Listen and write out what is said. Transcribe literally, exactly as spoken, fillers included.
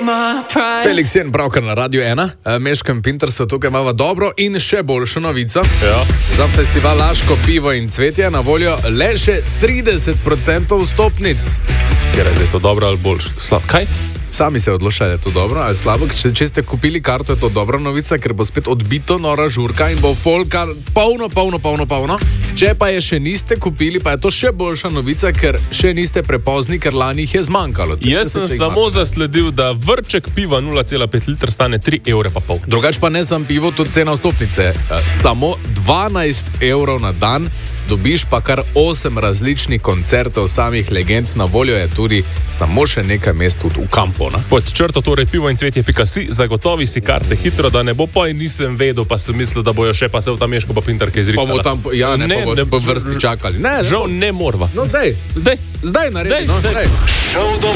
Felix Jen, pravkar na Radio ena, Meškem Pintersu, tukaj imamo dobro in še boljšo novico. Ja. Za festival Laško pivo in cvetje na voljo le še trideset procentov vstopnic. Kjer je to dobro ali boljše? Sla... Kaj? Sami se odločajo, je to dobro ali slabo. Če, če ste kupili karto, je to dobra novica, ker bo spet odbito nora žurka in bo folka polno, polno, polno, polno. Če pa je še niste kupili, pa je to še boljša novica, ker še niste prepozni, ker lani jih je zmanjkalo. Jaz sem samo manjkalo. zasledil, da vrček piva nula cela pet litra stane tri evre pa pol. Drugač pa ne samo pivo, tudi cena vstopnice. Samo dvanajst evrov na dan. Dobiš pa kar osem različnih koncertov samih legend, na voljo je tudi samo še nekaj mest tudi v kampu. Ne? Pod črto torej pivo in cvetje pika si, zagotovi si karte hitro, da ne bo pa in nisem vedel, pa sem mislil, da bojo še pa se v tam Meško pa Pintarke izrihtala. Pa bo tam, ja, ne, ne, pa bo ne, po vrsti čakali. Ne, žal ne morva. No, dej, zdaj, zdaj naredi, zdaj, no, zdaj. zdaj.